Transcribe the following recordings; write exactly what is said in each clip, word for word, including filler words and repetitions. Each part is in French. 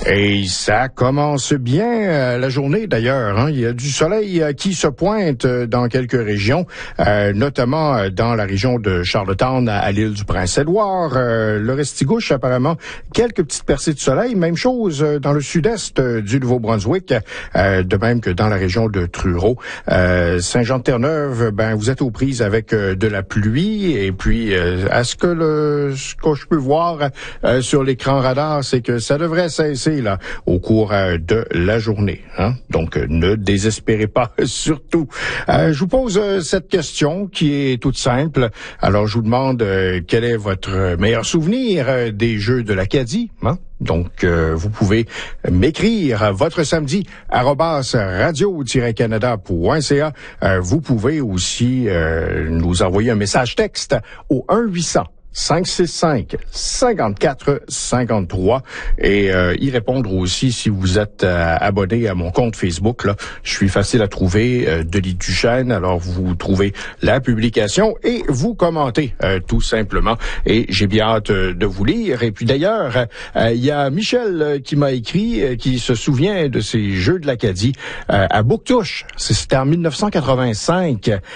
Et ça commence bien euh, la journée d'ailleurs. Hein. Il y a du soleil euh, qui se pointe euh, dans quelques régions, euh, notamment euh, dans la région de Charlottetown à, à l'île du Prince-Édouard. Euh, le Restigouche, apparemment, quelques petites percées de soleil. Même chose euh, dans le sud-est euh, du Nouveau-Brunswick, euh, de même que dans la région de Truro. Euh, Saint-Jean-de-Terre-Neuve, ben vous êtes aux prises avec euh, de la pluie. Et puis, euh, à ce que le ce que je peux voir euh, sur l'écran radar, c'est que ça devrait cesser là au cours euh, de la journée. Hein? Donc, euh, ne désespérez pas, surtout. Euh, je vous pose euh, cette question qui est toute simple. Alors, je vous demande euh, quel est votre meilleur souvenir euh, des Jeux de l'Acadie, hein? Donc, euh, vous pouvez m'écrire votre samedi arobase radio-canada point c a. Euh, vous pouvez aussi euh, nous envoyer un message texte au un huit cents cinq six cinq cinquante-quatre cinquante-trois et euh, y répondre aussi si vous êtes euh, abonné à mon compte Facebook. Là, je suis facile à trouver, euh, Denis Duchesne. Alors vous trouvez la publication et vous commentez euh, tout simplement. Et j'ai bien hâte euh, de vous lire. Et puis d'ailleurs, il euh, y a Michel euh, qui m'a écrit, euh, qui se souvient de ces Jeux de l'Acadie euh, à Bouctouche. C'était en dix-neuf cent quatre-vingt-cinq. Euh,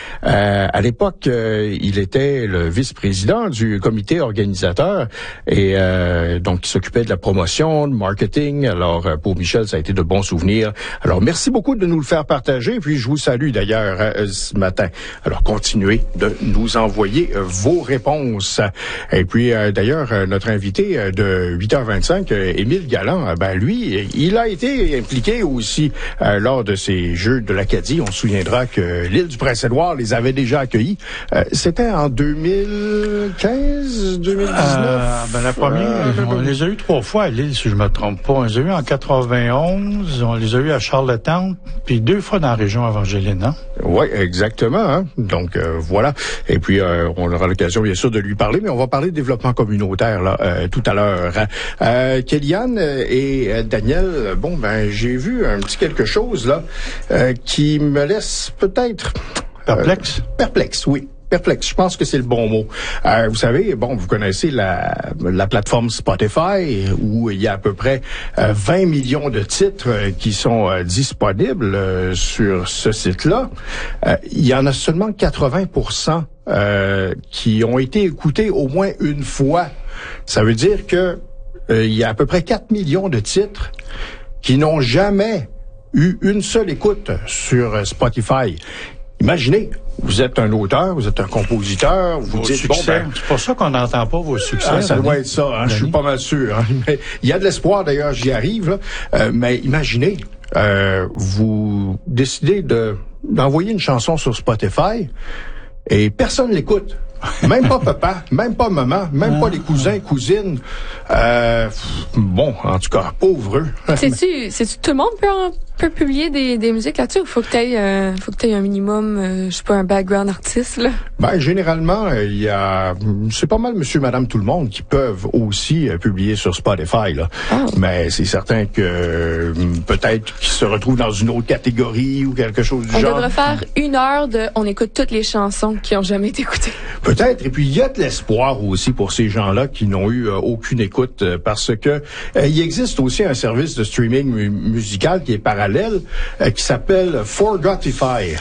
à l'époque, euh, il était le vice-président du comité organisateur et euh, donc il s'occupait de la promotion, de marketing. Alors euh, pour Michel, ça a été de bons souvenirs. Alors merci beaucoup de nous le faire partager. Puis je vous salue d'ailleurs euh, ce matin. Alors continuez de nous envoyer euh, vos réponses. Et puis euh, d'ailleurs euh, notre invité euh, de huit heures vingt-cinq, euh, Émile Galland, euh, ben lui, il a été impliqué aussi euh, lors de ces Jeux de l'Acadie. On se souviendra que l'île du Prince-Édouard les avait déjà accueillis. Euh, c'était en deux mille quinze. deux mille dix-neuf Euh, ben la première, euh, on les a eu trois fois à Lille, si je me trompe pas. On les a eu en quatre-vingt-onze, on les a eu à Charlottetown, puis deux fois dans la région Evangeline, hein? Oui, exactement. Hein? Donc euh, voilà. Et puis euh, on aura l'occasion bien sûr de lui parler, mais on va parler de développement communautaire là euh, tout à l'heure. Euh, Kellyanne et euh, Daniel, bon ben j'ai vu un petit quelque chose là euh, qui me laisse peut-être perplexe. Euh, perplexe, oui. Perplexe, je pense que c'est le bon mot. Euh, vous savez, bon, vous connaissez la, la plateforme Spotify où il y a à peu près euh, vingt millions de titres euh, qui sont euh, disponibles euh, sur ce site-là. Euh, il y en a seulement quatre-vingts pour cent euh, qui ont été écoutés au moins une fois. Ça veut dire que euh, il y a à peu près quatre millions de titres qui n'ont jamais eu une seule écoute sur euh, Spotify. Imaginez, vous êtes un auteur, vous êtes un compositeur, vous vos dites succès. bon ben, c'est pour ça qu'on n'entend pas vos succès. Ah, ça doit être ça, hein, je suis pas mal sûr. Hein, mais il y a de l'espoir d'ailleurs, j'y arrive. Là, euh, mais imaginez, euh, vous décidez de d'envoyer une chanson sur Spotify et personne l'écoute. Même pas papa, même pas maman, même ah. pas les cousins, cousines. Euh, bon, en tout cas, pauvre eux. C'est-tu, c'est-tu tout le monde peut, en, peut publier des, des musiques là-dessus ou faut que t'aies, euh, faut que t'aies un minimum, euh, je sais pas, un background artiste, là? Ben, généralement, il y a, c'est pas mal monsieur, madame, tout le monde qui peuvent aussi euh, publier sur Spotify, là. Ah. Mais c'est certain que, euh, peut-être qu'ils se retrouvent dans une autre catégorie ou quelque chose du on genre. On devrait faire une heure de, on écoute toutes les chansons qui ont jamais été écoutées. Peut-être. Et puis, il y a de l'espoir aussi pour ces gens-là qui n'ont eu euh, aucune écoute euh, parce que euh, il existe aussi un service de streaming mu- musical qui est parallèle euh, qui s'appelle Forgotify.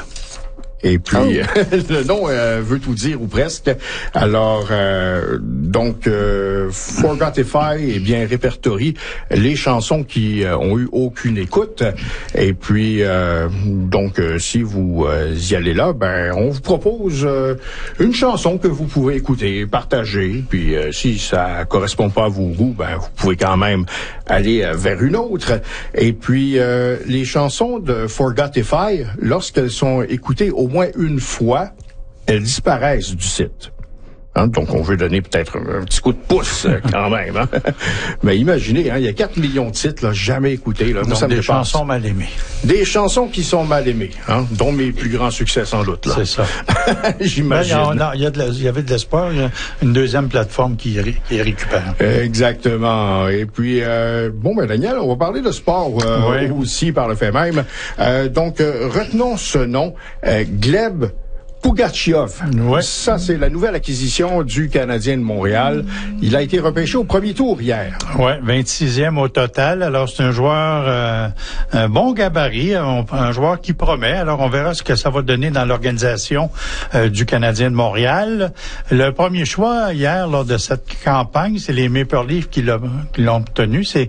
Et puis, oh. le nom euh, veut tout dire, ou presque. Alors, euh, donc, euh, Forgotify, eh bien, répertorie les chansons qui euh, ont eu aucune écoute. Et puis, euh, donc, euh, si vous euh, y allez là, ben, on vous propose euh, une chanson que vous pouvez écouter, partager. Puis, euh, si ça correspond pas à vos goûts, ben, vous pouvez quand même aller euh, vers une autre. Et puis, euh, les chansons de Forgotify, lorsqu'elles sont écoutées au moins une fois, elles disparaissent du site. Hein, donc, on veut donner peut-être un, un petit coup de pouce euh, quand même. Hein. Mais imaginez, hein, il y a quatre millions de titres là, jamais écoutés. Là. Donc, Moi, ça des me chansons mal aimées. Des chansons qui sont mal aimées, hein, dont mes plus grands succès sans doute. Là. C'est ça. J'imagine. Ben, il, y a, il, y a de la, il y avait de l'espoir. Il y a une deuxième plateforme qui, qui récupère. Exactement. Et puis, euh, bon, ben Daniel, on va parler de sport euh, oui. aussi par le fait même. Euh, donc, euh, retenons ce nom, euh, Gleb Pougatchiov. Ouais. Ça, c'est la nouvelle acquisition du Canadien de Montréal. Il a été repêché au premier tour hier. Oui, vingt-sixième au total. Alors, c'est un joueur, euh, un bon gabarit, un, un joueur qui promet. Alors, on verra ce que ça va donner dans l'organisation euh, du Canadien de Montréal. Le premier choix hier, lors de cette campagne, c'est les Maple Leafs qui l'ont, qui l'ont obtenu. C'est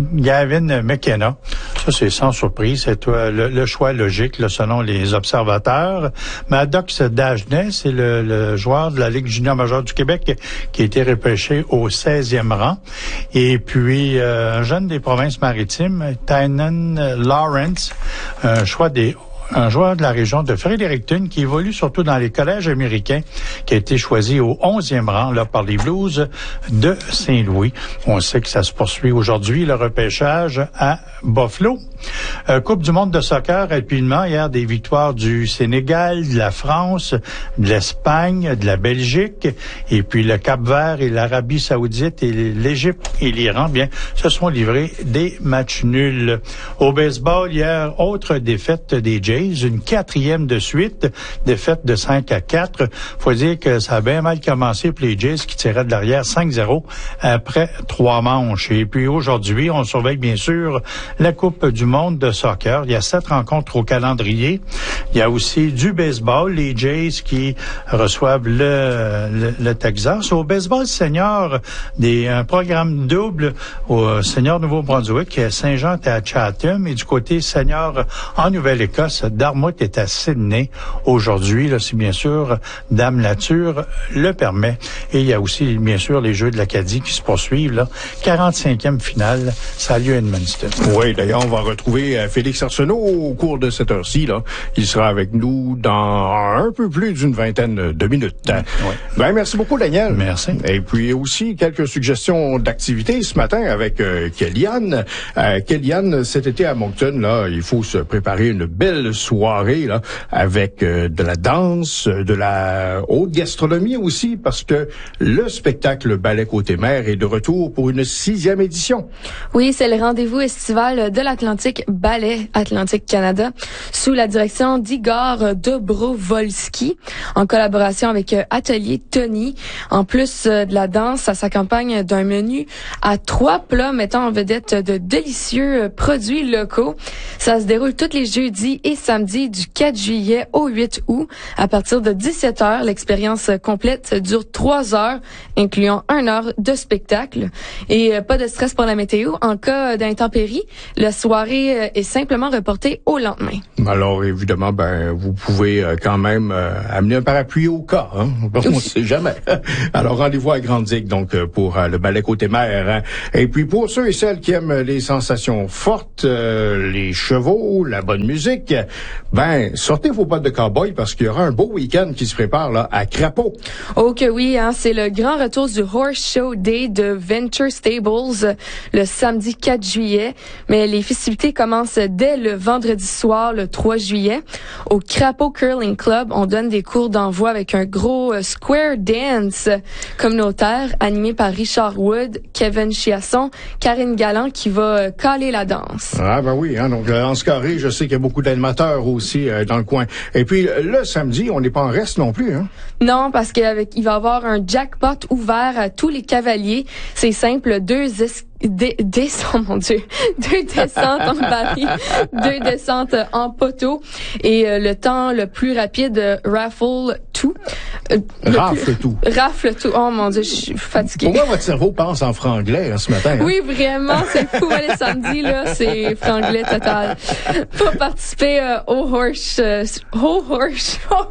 Gavin McKenna. Ça, c'est sans surprise. C'est euh, le, le choix logique, là, selon les observateurs. Maddox Dagenet, c'est le, le joueur de la Ligue junior majeure du Québec qui a été repêché au seizième rang. Et puis, euh, un jeune des provinces-maritimes, Tynan Lawrence, un choix des un joueur de la région de Fredericton qui évolue surtout dans les collèges américains, qui a été choisi au onzième rang là par les Blues de Saint-Louis. On sait que ça se poursuit aujourd'hui, le repêchage à Buffalo. Euh, Coupe du monde de soccer, rapidement, hier, des victoires du Sénégal, de la France, de l'Espagne, de la Belgique, et puis le Cap-Vert et l'Arabie saoudite et l'Égypte et l'Iran, bien, se sont livrés des matchs nuls. Au baseball, hier, autre défaite des Jays, une quatrième de suite, défaite de cinq à quatre. Faut dire que ça a bien mal commencé pour les Jays qui tiraient de l'arrière cinq zéro après trois manches. Et puis aujourd'hui, on surveille bien sûr la Coupe du monde de soccer. Il y a sept rencontres au calendrier. Il y a aussi du baseball, les Jays qui reçoivent le, le, le Texas. Au baseball senior, des, un programme double au senior Nouveau-Brunswick, Saint-Jean est à Chatham, et du côté senior en Nouvelle-Écosse, Dartmouth est à Sydney. Aujourd'hui, là, si bien sûr Dame Nature le permet. Et il y a aussi, bien sûr, les Jeux de l'Acadie qui se poursuivent, là. quarante-cinquième finale, ça a lieu à Edmundston. Oui, d'ailleurs, on va retrouver Félix Arsenault au cours de cette heure-ci, là. Il sera avec nous dans un peu plus d'une vingtaine de minutes. Oui. Ben, merci beaucoup, Daniel. Merci. Et puis aussi, quelques suggestions d'activités ce matin avec euh, Kellyanne. Euh, Kellyanne, cet été à Moncton, là, il faut se préparer une belle soirée, là, avec euh, de la danse, de la haute gastronomie aussi, parce que le spectacle Ballet Côté-Mer est de retour pour une sixième édition. Oui, c'est le rendez-vous estival de l'Atlantique Ballet Atlantique Canada, sous la direction d'Igor Dobrovolski, en collaboration avec Atelier Tony. En plus de la danse, ça s'accompagne d'un menu à trois plats mettant en vedette de délicieux produits locaux. Ça se déroule tous les jeudis et samedis du quatre juillet au huit août. À partir de dix-sept heures, l'expérience complète dure trois heures, incluant une heure de spectacle. Et pas de stress pour la météo. En cas d'intempérie, la soirée est simplement reportée au lendemain. Alors, évidemment, ben, vous pouvez quand même euh, amener un parapluie au cas, hein? On ne sait jamais. Alors, rendez-vous à Grande-Digue, donc, pour euh, le Ballet Côté-Mer. Hein? Et puis, pour ceux et celles qui aiment les sensations fortes, euh, les chevaux, la bonne musique, ben, sortez vos bottes de cow-boy parce qu'il y aura un beau week-end qui se prépare, là, à Crapaud. Oh que oui, hein, c'est le grand retour du Horse Show Day de Venture Stables le samedi quatre juillet. Mais les festivités commencent dès le vendredi soir, le trois juillet. Au Crapaud Curling Club, on donne des cours d'envoi avec un gros euh, square dance communautaire animé par Richard Wood, Kevin Chiasson, Karine Galland qui va euh, caler la danse. Ah ben oui, hein, donc la danse carrée, je sais qu'il y a beaucoup d'animateurs aussi euh, dans le coin. Et puis le samedi, on n'est pas en reste non plus, hein? Non, parce qu'avec il va y avoir un jackpot ouvert à tous les cavaliers. C'est simple, deux es Des, des, oh mon Dieu, deux descentes en baril, deux descentes en poteau et euh, le temps le plus rapide, euh, raffle tout. Euh, rafle tout. Rafle tout. Oh mon Dieu, je suis fatiguée. Pourquoi votre cerveau pense en franglais hein, ce matin? Hein? Oui, vraiment, c'est fou. Les samedis, là, c'est franglais total. Pour participer euh, au horse, euh, au horse show.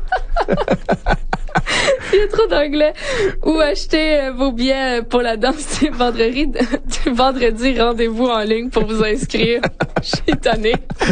Il y a trop d'anglais. Ou acheter euh, vos billets pour la danse du vendredi. Du vendredi, rendez-vous en ligne pour vous inscrire. Je suis tannée.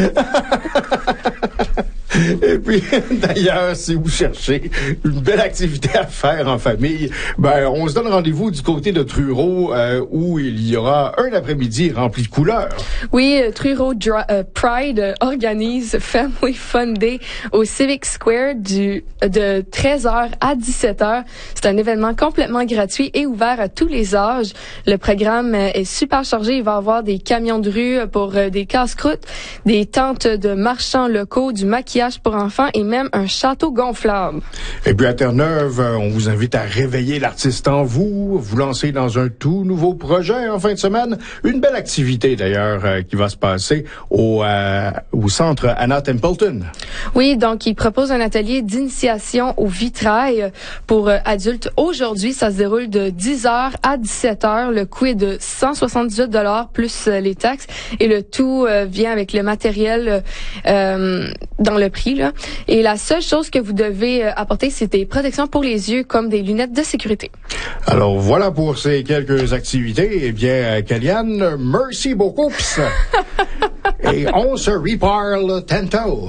Et puis, d'ailleurs, si vous cherchez une belle activité à faire en famille, ben, on se donne rendez-vous du côté de Truro, euh, où il y aura un après-midi rempli de couleurs. Oui, Truro Dry, euh, Pride euh, organise Family Fun Day au Civic Square du de treize heures à dix-sept heures. C'est un événement complètement gratuit et ouvert à tous les âges. Le programme euh, est super chargé. Il va y avoir des camions de rue pour euh, des casse-croûtes, des tentes de marchands locaux, du maquillage maquillage pour enfants et même un château gonflable. Et puis à Terre-Neuve, on vous invite à réveiller l'artiste en vous, vous lancer dans un tout nouveau projet en fin de semaine. Une belle activité d'ailleurs euh, qui va se passer au, euh, au centre Anna Templeton. Oui, donc il propose un atelier d'initiation au vitrail pour euh, adultes. Aujourd'hui, ça se déroule de dix heures à dix-sept heures. Le coût est de cent soixante-dix-huit dollars plus euh, les taxes et le tout euh, vient avec le matériel euh, dans le prix, là. Et la seule chose que vous devez euh, apporter, c'est des protections pour les yeux comme des lunettes de sécurité. Alors voilà pour ces quelques activités. Eh bien, Kellyanne, merci beaucoup. Et on se reparle tantôt.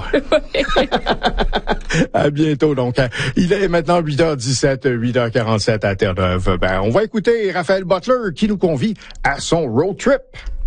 À bientôt. Donc, il est maintenant huit heures dix-sept, huit heures quarante-sept à Terre-Neuve. Ben, on va écouter Raphaël Butler qui nous convie à son road trip.